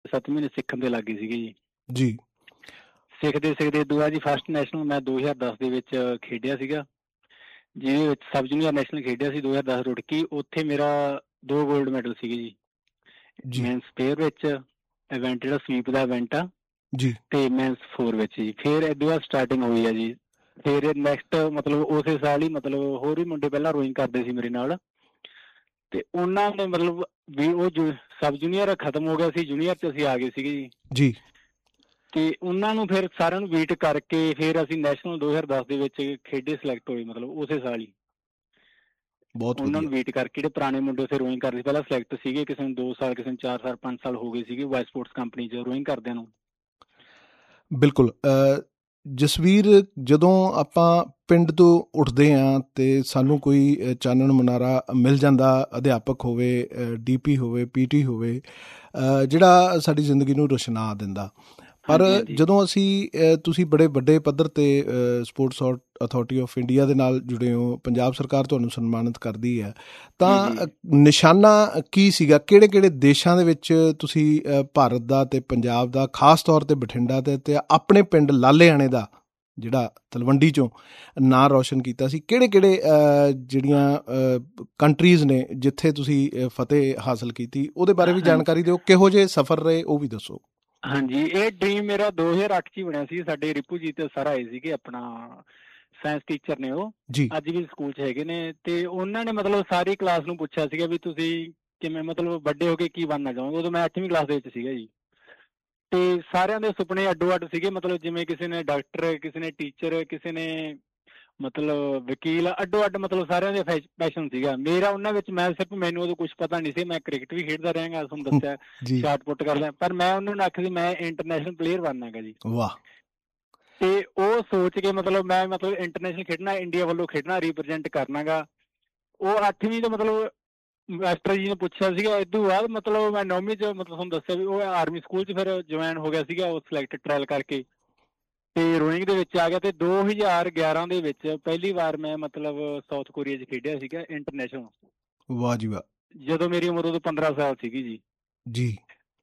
6-7 ਮਹੀਨੇ ਸਿੱਖਣ ਦੇ ਲੱਗ ਗਏ ਸੀਗੇ ਜੀ। ਜੀ ਸਿੱਖਦੇ ਉਦੋਂ ਬਾਅਦ ਜੀ ਫਸਟ ਨੈਸ਼ਨਲ ਮੈਂ 2010 ਦੇ ਵਿੱਚ ਖੇਡਿਆ ਸੀਗਾ, ਜਿਹਦੇ ਵਿੱਚ ਸਬ ਜੂਨੀਅਰ ਨੈਸ਼ਨਲ ਖੇਡਿਆ ਸੀ 2010 ਰੁੜਕੀ। ਉੱਥੇ ਮੇਰਾ 2 ਗੋਲਡ ਮੈਡਲ ਸੀਗੇ ਜੀ, ਜੀ ਮੈਨਸ ਪੇਅਰ ਵਿੱਚ ਇਵੈਂਟ ਜਿਹੜਾ ਸਵੀਪ ਦਾ ਇਵੈਂਟ ਆ, ਜੀ ਤੇ ਮੈਨਸ 4 ਵਿੱਚ ਜੀ। ਫਿਰ ਇਹਦੇ ਬਾਅਦ ਸਟਾਰਟਿੰਗ ਹੋਈ ਆ ਜੀ। ਫਿਰ ਨੈਕਸਟ ਮਤਲਬ ਉਸੇ ਸਾਲ ਹੀ ਮਤਲਬ ਹੋਰ ਵੀ ਮੁੰਡੇ ਪਹਿਲਾਂ ਰੋਇੰਗ ਕਰਦੇ ਸੀ ਮੇਰੇ ਨਾਲ, ਤੇ ਉਹਨਾਂ ਨੇ ਮਤਲਬ ਵੀ ਉਹ ਸਬ ਜੂਨੀਅਰ ਖਤਮ ਹੋ ਗਿਆ ਸੀ, ਜੂਨੀਅਰ 'ਚ ਅਸੀਂ ਆ ਗਏ ਸੀਗੇ ਜੀ। ਜੀ ਤੇ ਉਹਨਾਂ ਨੂੰ ਫਿਰ ਸਾਰਿਆਂ ਨੂੰ ਬੀਟ ਕਰਕੇ ਫਿਰ ਅਸੀਂ ਨੈਸ਼ਨਲ 2010 ਦੇ ਵਿੱਚ ਖੇਡੇ, ਸਿਲੈਕਟ ਹੋਏ ਮਤਲਬ ਉਸੇ ਸਾਲ ਹੀ। ਬਹੁਤ ਉਹਨਾਂ ਵਧੀਆ। ਨੂੰ ਬੀਟ ਕਰਕੇ ਜਿਹੜੇ ਪੁਰਾਣੇ ਮੁੰਡੇ ਉੱਥੇ ਰੋਇੰਗ ਕਰਦੇ ਸੀ ਪਹਿਲਾਂ ਸਿਲੈਕਟ ਸੀਗੇ, ਕਿਸੇ ਨੂੰ 2 ਸਾਲ, ਕਿਸੇ ਨੂੰ 4 ਸਾਲ, 5 ਸਾਲ ਹੋ ਗਏ ਸੀਗੇ ਵਾਈ ਸਪੋਰਟਸ ਕੰਪਨੀ 'ਚ ਰੋਇੰਗ ਕਰਦਿਆਂ ਨੂੰ। ਬਿਲਕੁਲ। ਜਸਵੀਰ, ਜਦੋਂ ਆਪਾਂ ਪਿੰਡ ਤੋਂ ਉੱਠਦੇ ਹਾਂ ਅਤੇ ਸਾਨੂੰ ਕੋਈ ਚਾਨਣ ਮੁਨਾਰਾ ਮਿਲ ਜਾਂਦਾ, ਅਧਿਆਪਕ ਹੋਵੇ, DP ਹੋਵੇ, PT ਹੋਵੇ, ਜਿਹੜਾ ਸਾਡੀ ਜ਼ਿੰਦਗੀ ਨੂੰ ਰੁਸ਼ਨਾ ਦਿੰਦਾ। ਪਰ ਜਦੋਂ ਤੁਸੀਂ ਬੜੇ ਵੱਡੇ ਪੱਧਰ 'ਤੇ ਸਪੋਰਟਸ ਅਥਾਰਟੀ ਆਫ ਇੰਡੀਆ ਦੇ ਨਾਲ ਜੁੜੇ ਹੋ, ਪੰਜਾਬ ਸਰਕਾਰ ਤੁਹਾਨੂੰ ਸਨਮਾਨਿਤ ਕਰਦੀ ਹੈ, ਤਾਂ ਨਿਸ਼ਾਨਾ ਕੀ ਸੀਗਾ? ਕਿਹੜੇ ਦੇਸ਼ਾਂ ਦੇ ਵਿੱਚ ਤੁਸੀਂ ਭਾਰਤ ਦਾ ਅਤੇ ਪੰਜਾਬ ਦਾ, ਖਾਸ ਤੌਰ 'ਤੇ ਬਠਿੰਡਾ ਅਤੇ ਆਪਣੇ ਪਿੰਡ ਲਾਲੇਆਣੇ ਦਾ ਜਿਹੜਾ ਤਲਵੰਡੀ 'ਚੋਂ ਨਾਂ ਰੌਸ਼ਨ ਕੀਤਾ ਸੀ? ਕਿਹੜੇ ਜਿਹੜੀਆਂ ਕੰਟਰੀਜ਼ ਨੇ ਜਿੱਥੇ ਤੁਸੀਂ ਫਤਿਹ ਹਾਸਲ ਕੀਤੀ, ਉਹਦੇ ਬਾਰੇ ਵੀ ਜਾਣਕਾਰੀ ਦਿਓ। ਕਿਹੋ ਜਿਹੇ ਸਫ਼ਰ ਰਹੇ ਉਹ ਵੀ ਦੱਸੋ। ਹਾਂਜੀ, ਇਹ ਡ੍ਰੀਮ ਮੇਰਾ 2008 'ਚ ਹੀ ਬਣਿਆ ਸੀ। ਸਾਡੇ ਰਿਪੂਜੀਤ ਸਰ ਆਏ ਸੀਗੇ, ਆਪਣਾ ਸਾਇੰਸ ਟੀਚਰ ਨੇ, ਉਹ ਅੱਜ ਵੀ ਸਕੂਲ 'ਚ ਹੈਗੇ ਨੇ। ਤੇ ਉਹਨਾਂ ਨੇ ਮਤਲਬ ਸਾਰੀ ਕਲਾਸ ਨੂੰ ਪੁੱਛਿਆ ਸੀਗਾ ਵੀ ਤੁਸੀਂ ਕਿਵੇਂ ਮਤਲਬ ਵੱਡੇ ਹੋ ਕੇ ਕੀ ਬਣਨਾ ਚਾਹੋਗੇ। ਉਦੋਂ ਮੈਂ 8ਵੀਂ ਕਲਾਸ ਦੇ ਵਿੱਚ ਸੀਗਾ ਜੀ। ਤੇ ਸਾਰਿਆਂ ਦੇ ਸੁਪਨੇ ਅੱਡੋ ਅੱਡ ਸੀਗੇ, ਮਤਲਬ ਜਿਵੇਂ ਕਿਸੇ ਨੇ ਡਾਕਟਰ, ਕਿਸੇ ਨੇ ਟੀਚਰ, ਕਿਸੇ ਨੇ ਮਤਲਬ ਵਕੀਲ, ਅੱਡੋ ਅੱਡ ਮਤਲਬ ਸਾਰਿਆਂ ਦੇ ਪੈਸ਼ਨ ਸੀਗਾ। ਮੇਰਾ ਉਹਨਾਂ ਵਿੱਚ ਮੈਂ ਸਿਰਫ, ਮੈਨੂੰ ਉਦੋਂ ਕੁਛ ਪਤਾ ਨਹੀਂ ਸੀ, ਮੈਂ ਕ੍ਰਿਕਟ ਵੀ ਖੇਡਦਾ ਰਿਹਾਗਾ, ਤੁਹਾਨੂੰ ਦੱਸਿਆ, ਸ਼ਾਟ ਪੁੱਟ ਕਰਦਾ, ਪਰ ਮੈਂ ਉਹਨਾਂ ਨੂੰ ਆਖਿਆ ਸੀ ਮੈਂ ਇੰਟਰਨੈਸ਼ਨਲ ਪਲੇਅਰ ਬਣਨਾ ਗਾ ਜੀ। ਵਾਹ। ਤੇ ਉਹ ਸੋਚ ਕੇ ਮਤਲਬ ਮੈਂ ਮਤਲਬ ਇੰਟਰਨੈਸ਼ਨਲ ਖੇਡਣਾ, ਇੰਡੀਆ ਵੱਲੋਂ ਖੇਡਣਾ, ਰੀਪ੍ਰਜੈਂਟ ਕਰਨਾ ਗਾ। ਉਹ 8ਵੀਂ ਤੋਂ ਮਤਲਬ ਮਾਸਟਰ ਜੀ ਨੇ ਪੁੱਛਿਆ ਸੀਗਾ। ਇਦੋਂ ਬਾਅਦ ਮਤਲਬ ਮੈਂ 9ਵੀਂ 'ਚ ਮਤਲਬ ਤੁਹਾਨੂੰ ਦੱਸਿਆ ਵੀ ਉਹ ਆਰਮੀ ਸਕੂਲ 'ਚ ਫਿਰ ਜੁਆਇਨ ਹੋ ਗਿਆ ਸੀਗਾ, ਉਹ ਸਿਲੈਕਟ ਟਰਾਇਲ ਕਰਕੇ, ਤੇ ਰੋਇੰਗ ਦੇ ਵਿੱਚ ਆ ਗਿਆ। ਤੇ 2011 ਦੇ ਵਿੱਚ ਪਹਿਲੀ ਵਾਰ ਮੈਂ ਮਤਲਬ ਸਾਊਥ ਕੋਰੀਆ 'ਚ ਖੇਡਿਆ ਸੀਗਾ ਇੰਟਰਨੈਸ਼ਨਲ। ਵਾਹ ਜੀ ਵਾਹ। ਜਦੋਂ ਮੇਰੀ ਉਮਰ ਉਦੋਂ 15 ਸਾਲ ਸੀਗੀ ਜੀ। ਜੀ।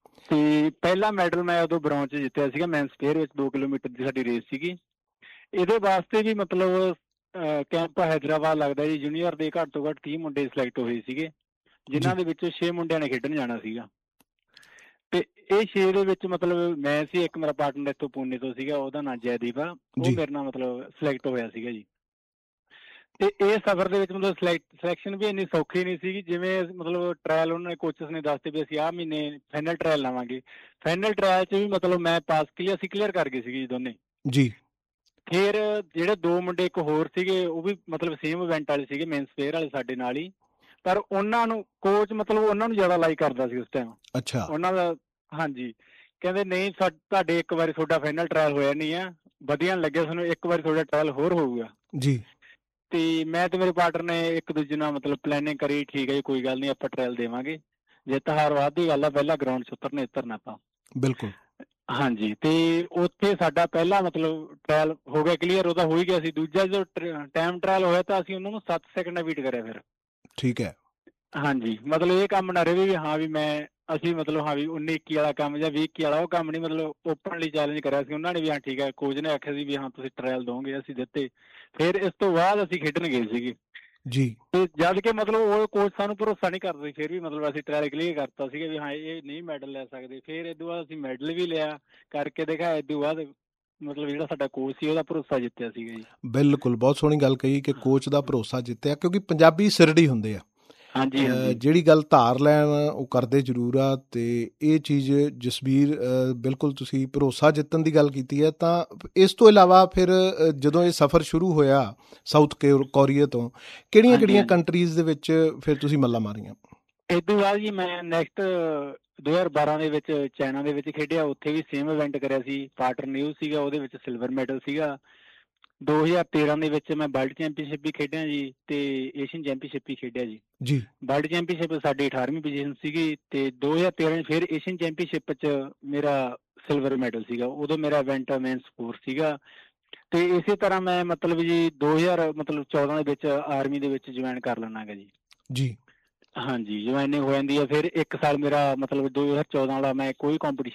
ਤੇ ਪਹਿਲਾ ਮੈਡਲ ਮੈਂ ਉਦੋਂ ਬ੍ਰੌਂਜ਼ 'ਚ ਜਿੱਤਿਆ ਸੀਗਾ, ਮੈਨਸ ਪੇਅਰ ਵਿੱਚ 2 ਕਿਲੋਮੀਟਰ ਦੀ ਸਾਡੀ ਰੇਸ ਸੀਗੀ। ਇਹਦੇ ਵਾਸਤੇ ਵੀ ਮਤਲਬ ਕੈਂਪ ਹੈਦਰਾਬਾਦ ਲੱਗਦਾ ਜੀ, ਜੂਨੀਅਰ ਦੇ ਘੱਟ ਤੋਂ ਘੱਟ 30 ਮੁੰਡੇ ਸਿਲੈਕਟ ਹੋਏ ਸੀਗੇ, ਜਿਨ੍ਹਾਂ ਦੇ ਵਿੱਚੋਂ 6 ਮੁੰਡਿਆਂ ਨੇ ਖੇਡਣ ਜਾਣਾ ਸੀਗਾ। ਤੇ ਇਹ 6 ਦੇ ਵਿੱਚ ਮਤਲਬ ਮੈਂ ਸੀ, ਇੱਕ ਮੇਰਾ ਪਾਰਟਨਰ ਇੱਥੋਂ ਪੂਨੇ ਤੋਂ ਸੀਗਾ, ਉਹਦਾ ਨਾਂ ਜੈਦੀਪ ਆ, ਉਹ ਮੇਰੇ ਨਾਲ ਮਤਲਬ ਸਿਲੈਕਟ ਹੋਇਆ ਸੀਗਾ ਜੀ। ਤੇ ਇਹ ਸਫ਼ਰ ਦੇ ਵਿੱਚ ਮਤਲਬ ਸਿਲੈਕਸ਼ਨ ਵੀ ਇੰਨੀ ਸੌਖੀ ਨਹੀਂ ਸੀਗੀ, ਜਿਵੇਂ ਮਤਲਬ ਟਰਾਇਲ ਉਹਨਾਂ ਨੇ ਕੋਚਸ ਨੇ ਦੱਸਦੇ ਵੀ ਅਸੀਂ ਆਹ ਮਹੀਨੇ ਫਾਈਨਲ ਟਰਾਇਲ ਲਾਵਾਂਗੇ। ਫਾਈਨਲ ਟਰਾਇਲ 'ਚ ਵੀ ਮਤਲਬ ਮੈਂ ਪਾਸ ਕਲੀਅਰ ਕਰ ਗਏ ਸੀਗੇ ਜੀ ਦੋਨੇ ਜੀ। ਫਿਰ ਜਿਹੜੇ 2 ਮੁੰਡੇ ਇੱਕ ਹੋਰ ਸੀਗੇ, ਉਹ ਵੀ ਮਤਲਬ ਸੇਮ ਇਵੈਂਟ ਵਾਲੇ ਸੀਗੇ, ਮੇਨਸ ਪੇਅਰ ਵਾਲੇ ਸਾਡੇ ਨਾਲ ਹੀ, ਪਰ ਉਹਨਾਂ ਨੂੰ ਕੋਚ ਮਤਲਬ ਉਹਨਾਂ ਨੂੰ ਜ਼ਿਆਦਾ ਲਾਈਕ ਕਰਦਾ ਸੀ ਉਸ ਟਾਈਮ। ਅੱਛਾ। ਉਹਨਾਂ ਦਾ ਹਾਂਜੀ, ਕਹਿੰਦੇ ਨਹੀਂ ਤੁਹਾਡੇ ਇੱਕ ਵਾਰੀ ਤੁਹਾਡਾ ਫਾਈਨਲ ਟਰਾਇਲ ਹੋਇਆ ਨਹੀਂ ਆ, ਵਧੀਆ ਨਹੀਂ ਲੱਗਿਆ ਸਾਨੂੰ, ਇੱਕ ਵਾਰੀ ਤੁਹਾਡਾ ਟਰਾਇਲ ਹੋਰ ਹੋਊਗਾ ਜੀ। ਤੇ ਮੈਂ ਤੇ ਮੇਰੇ ਪਾਰਟਨਰ ਨੇ ਇੱਕ ਦੂਜੇ ਨਾਲ ਮਤਲਬ ਪਲੈਨਿੰਗ ਕਰੀ, ਠੀਕ ਹੈ ਜੀ ਕੋਈ ਗੱਲ ਨਹੀਂ, ਆਪਾਂ ਟਰਾਇਲ ਦੇਵਾਂਗੇ, ਜਿੱਤ ਹਾਰ ਬਾਅਦ ਦੀ ਗੱਲ ਆ, ਪਹਿਲਾਂ ਗਰਾਊਂਡ 'ਚ ਉਤਰਨਾ ਆਪਾਂ। ਬਿਲਕੁਲ। ਹਾਂਜੀ, ਤੇ ਉੱਥੇ ਸਾਡਾ ਪਹਿਲਾ ਮਤਲਬ ਟਰਾਇਲ ਹੋ ਗਿਆ ਕਲੀਅਰ, ਉਹਦਾ ਹੋ ਹੀ ਗਿਆ ਸੀ। ਦੂਜਾ ਜਦੋਂ ਟਾਈਮ ਟਰਾਇਲ ਹੋਇਆ ਤਾਂ ਅਸੀਂ ਉਹਨਾਂ ਨੂੰ 7 ਸੈਕਿੰਡ ਬੀਟ ਕਰਿਆ ਫਿਰ। ਠੀਕ ਹੈ। ਹਾਂਜੀ, ਮਤਲਬ ਇਹ ਕੰਮ ਨਾ ਰਹੇ ਵੀ ਹਾਂ ਵੀ ਅਸੀਂ ਮਤਲਬ ਹਾਂ ਵੀ 19-21 ਵਾਲਾ ਕੰਮ ਜਾਂ 20-21 ਵਾਲਾ ਉਹ ਕੰਮ ਨਹੀਂ, ਮਤਲਬ ਓਪਨਲੀ ਚੈਲੰਜ ਕਰਿਆ ਸੀ ਉਹਨਾਂ ਨੇ ਵੀ। ਹਾਂ ਠੀਕ ਹੈ, ਕੋਚ ਨੇ ਆਖਿਆ ਸੀ ਵੀ ਹਾਂ ਤੁਸੀਂ ਟਰਾਇਲ ਦੋਗੇ, ਅਸੀਂ ਦਿੱਤੇ। ਫਿਰ ਇਸ ਤੋਂ ਬਾਅਦ ਅਸੀਂ ਖੇਡਣ ਗਏ ਸੀਗੇ ਜੀ। ਤੇ ਜਦ ਕਿ ਮਤਲਬ ਉਹ ਕੋਚ ਸਾਨੂੰ ਭਰੋਸਾ ਨਹੀਂ ਕਰਦੇ, ਫਿਰ ਵੀ ਮਤਲਬ ਅਸੀਂ ਟਰਾਇਲ ਕਲੀਅਰ ਕਰਤਾ ਸੀਗਾ ਵੀ ਹਾਂ ਇਹ ਨਹੀਂ ਮੈਡਲ ਲੈ ਸਕਦੇ। ਫਿਰ ਇਹ ਤੋਂ ਬਾਅਦ ਅਸੀਂ ਮੈਡਲ ਵੀ ਲਿਆ, ਕਰਕੇ ਦਿਖਾਇਆ। ਇਹ ਤੋਂ ਬਾਅਦ ਮਤਲਬ ਜਿਹੜਾ ਸਾਡਾ ਕੋਚ ਸੀ ਉਹਦਾ ਭਰੋਸਾ ਜਿੱਤਿਆ ਸੀਗਾ ਜੀ। ਬਿਲਕੁਲ, ਬਹੁਤ ਸੋਹਣੀ ਗੱਲ ਕਹੀ ਕਿ ਕੋਚ ਦਾ ਭਰੋਸਾ ਜਿੱਤਿਆ, ਕਿਉਂਕਿ ਪੰਜਾਬੀ ਸਿਰੜੀ ਹੁੰਦੇ ਆ। ਹਾਂਜੀ, ਜਿਹੜੀ ਗੱਲ ਧਾਰ ਲੈਣ ਉਹ ਕਰਦੇ ਜ਼ਰੂਰ ਆ। ਅਤੇ ਇਹ ਚੀਜ਼ ਜਸਵੀਰ, ਬਿਲਕੁਲ ਤੁਸੀਂ ਭਰੋਸਾ ਜਿੱਤਣ ਦੀ ਗੱਲ ਕੀਤੀ ਹੈ। ਤਾਂ ਇਸ ਤੋਂ ਇਲਾਵਾ ਫਿਰ ਜਦੋਂ ਇਹ ਸਫ਼ਰ ਸ਼ੁਰੂ ਹੋਇਆ ਸਾਊਥ ਕੋਰੀਆ ਤੋਂ, ਕਿਹੜੀਆਂ ਕੰਟਰੀਜ਼ ਦੇ ਵਿੱਚ ਫਿਰ ਤੁਸੀਂ ਮੱਲਾਂ ਮਾਰੀਆਂ? ਇਸ ਤੋਂ ਬਾਅਦ ਜੀ ਮੈਂ ਨੈਕਸਟ 2012 ਦੇ ਵਿੱਚ ਚਾਈਨਾ ਦੇ ਵਿੱਚ ਖੇਡਿਆ, ਉੱਥੇ ਵੀ ਸੇਮ ਇਵੈਂਟ ਕਰਿਆ ਸੀ। ਪਾਰਟਨਰ ਨਿਊ ਸੀਗਾ, ਉਹਦੇ ਵਿੱਚ ਸਿਲਵਰ ਮੈਡਲ ਸੀਗਾ। 2013 ਦੇ ਵਿੱਚ ਮੈਂ ਵਰਲਡ ਚੈਂਪੀਅਨਸ਼ਿਪ ਵੀ ਖੇਡਿਆ ਜੀ, ਤੇ ਏਸ਼ੀਅਨ ਚੈਂਪੀਅਨਸ਼ਿਪ ਵੀ ਖੇਡਿਆ ਜੀ। ਵਰਲਡ ਚੈਂਪੀਅਨਸ਼ਿਪ ਸਾਡੀ 18ਵੀਂ ਪੋਜੀਸ਼ਨ ਸੀਗੀ, ਤੇ 2013 ਫਿਰ ਏਸ਼ੀਅਨ ਚੈਂਪੀਅਨਸ਼ਿਪ 'ਚ ਮੇਰਾ ਸਿਲਵਰ ਮੈਡਲ ਸੀਗਾ। ਉਦੋਂ ਮੇਰਾ ਇਵੈਂਟ ਮੇਨ ਸਪੋਰਟ ਸੀਗਾ। ਤੇ ਇਸੇ ਤਰ੍ਹਾਂ ਮੈਂ ਮਤਲਬ ਜੀ 2014 ਦੇ ਵਿੱਚ ਆਰਮੀ ਦੇ ਵਿੱਚ ਜੁਆਇਨ ਕਰ ਲੈਣਾ ਗਾ ਜੀ। ਹਾਂਜੀ, ਜੁਆਇਨਿੰਗ ਹੋ ਜਾਂਦੀ ਹੈ। ਫਿਰ 1 ਸਾਲ ਮੇਰਾ ਮਤਲਬ 2014 ਵਾਲਾ ਮੈਂ ਕੋਈ ਕੰਪੀਟੀਸ਼ਨ